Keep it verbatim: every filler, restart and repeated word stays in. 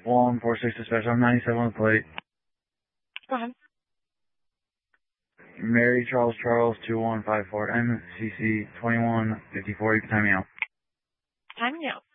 one four six dispatch. I'm ninety-seven on the plate. Go ahead. Mary Charles Charles two one five four M C C twenty-one fifty-four. You can time me out. Time me out.